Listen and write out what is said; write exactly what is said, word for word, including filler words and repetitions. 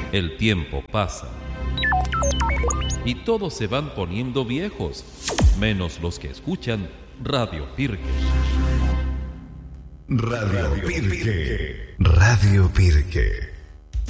El tiempo pasa y todos se van poniendo viejos, menos los que escuchan Radio Pirque. Radio Pirque. Radio Pirque.